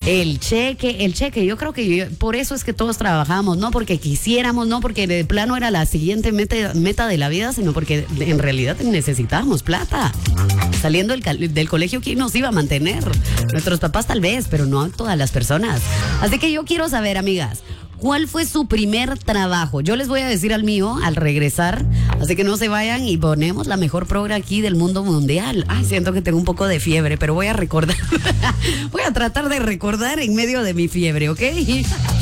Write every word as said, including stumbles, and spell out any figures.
El cheque, el cheque, yo creo que yo- por eso es que todos trabajamos, no porque quisiéramos, no porque de plano era la siguiente meta, meta de la vida, sino porque en realidad necesitábamos plata. Saliendo del, cal- del colegio, ¿quién nos iba a mantener? Nuestros papás tal vez, pero no todas las personas. Así que yo quiero saber, amigas, ¿cuál fue su primer trabajo? Yo les voy a decir al mío al regresar, así que no se vayan y ponemos la mejor progra aquí del mundo mundial. Ay, siento que tengo un poco de fiebre, pero voy a recordar. Voy a tratar de recordar en medio de mi fiebre, ¿ok?